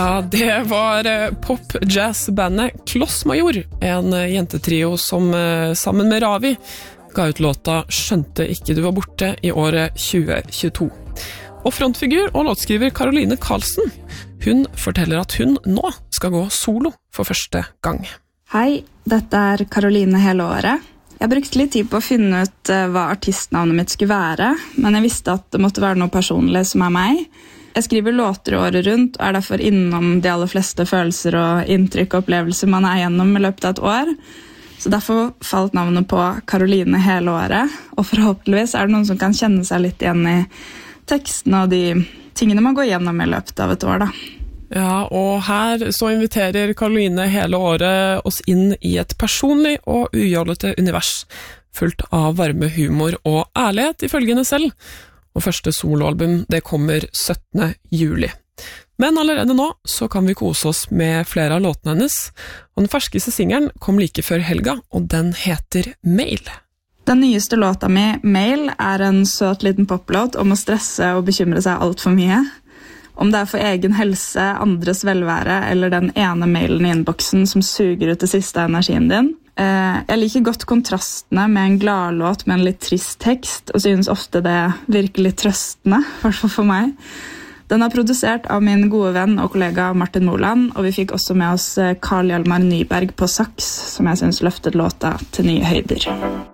Ja, det var pop-jazz-bandet Kloss Major, en jentetrio som sammen med Ravi ga ut låta «Skjønte ikke du var borte» i året 2022. Og frontfigur og låtskriver Caroline Karlsen, hun forteller at hun nå skal gå solo for første gang. Hei, dette Caroline hele året. Jeg brukte litt tid på å finne ut hva artistnavnet mitt skulle være, men jeg visste at det måtte være noe personlig som meg. Jeg skriver låter året rundt, og derfor innom de aller fleste følelser og inntrykk og opplevelser man gjennom i løpet av et år. Så derfor falt navnet på Caroline hele året, og forhåpentligvis det noen som kan kjenne seg litt igjen i tekstene og de tingene man går gjennom i løpet av et år. Da. Ja, og her så inviterer Caroline hele året oss inn i et personlig og ujollete univers, fullt av varme humor og ærlighet ifølge henne selv. Og første soloalbum, det kommer 17. juli. Men allerede nå så kan vi kose oss med flere av låtene hennes, og den ferskeste singelen kom like før helga, og den heter Mail. Den nyeste låta mi, Mail, en søt liten poplåt om å stresse og bekymre seg alt for mye. Om det for egen helse, andres velvære, eller den ene mailen i innboksen som suger ut det siste av energien din. Jeg liker godt kontrastene med en gladlåt med en litt trist tekst, og synes ofte det virker litt trøstende, i hvert fall for meg. Den produsert av min gode venn og kollega Martin Moland, og vi fikk også med oss Carl Hjalmar Nyberg på saks, som jeg synes løftet låta til nye høyder.